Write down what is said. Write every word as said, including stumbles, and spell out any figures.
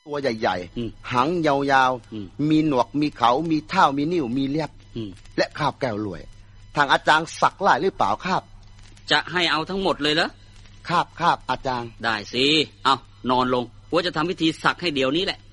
ตัวใหญ่ๆหางยาวๆมีหนวกมีเขามีเท้ามีนิ้วมีเล็บและคาบแก้วรวยทางอาจารย์สักหลายหรือเปล่าครับจะให้เอาทั้งหมดเลยเหรอครับครับอาจารย์ได้สิเอานอนลงว่าจะทำพิธีสักให้เดี๋ยวนี้แหละ